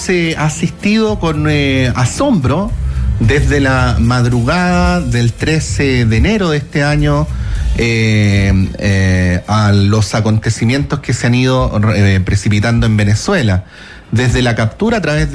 hemos asistido con asombro desde la madrugada del 13 de enero de este año a los acontecimientos que se han ido precipitando en Venezuela. Desde la captura a través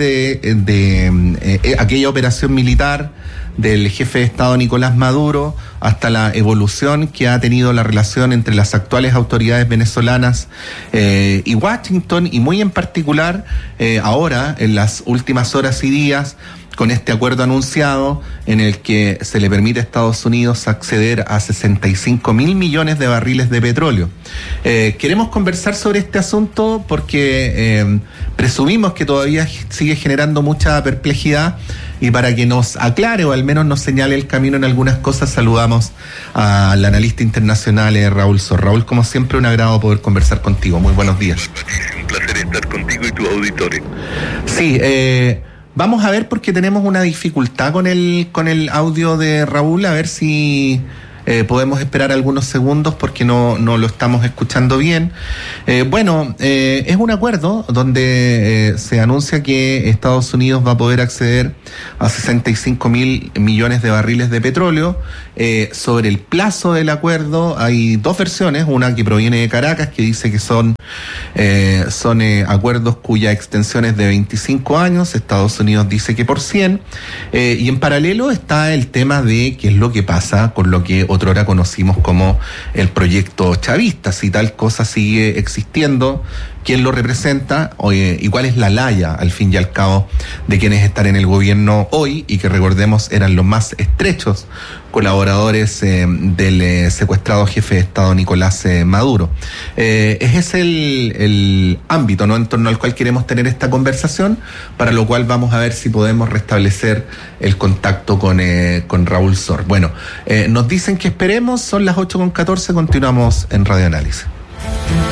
de aquella operación militar del jefe de Estado Nicolás Maduro, hasta la evolución que ha tenido la relación entre las actuales autoridades venezolanas y Washington, y muy en particular ahora, en las últimas horas y días, con este acuerdo anunciado en el que se le permite a Estados Unidos acceder a 65.000 millones de barriles de petróleo. Queremos conversar sobre este asunto porque presumimos que todavía sigue generando mucha perplejidad, y para que nos aclare o al menos nos señale el camino en algunas cosas, saludamos al analista internacional Raúl Sor. Raúl, como siempre, un agrado poder conversar contigo. Muy buenos días. Un placer estar contigo y tus auditores. Sí, vamos a ver, porque tenemos una dificultad con el audio de Raúl, a ver si podemos esperar algunos segundos porque no lo estamos escuchando bien. Es un acuerdo donde se anuncia que Estados Unidos va a poder acceder a 65.000 millones de barriles de petróleo. Sobre el plazo del acuerdo hay dos versiones, una que proviene de Caracas, que dice que son acuerdos cuya extensión es de 25 años, Estados Unidos dice que por 100, y en paralelo está el tema de qué es lo que pasa con lo que otrora conocimos como el proyecto chavista, si tal cosa sigue existiendo, quién lo representa y cuál es la laya, al fin y al cabo, de quienes están en el gobierno hoy y que, recordemos, eran los más estrechos colaboradores del secuestrado jefe de Estado Nicolás Maduro. Ese es el ámbito, ¿no?, en torno al cual queremos tener esta conversación, para lo cual vamos a ver si podemos restablecer el contacto con Raúl Sor. Bueno, nos dicen que esperemos, son las 8:14, continuamos en Radio Análisis.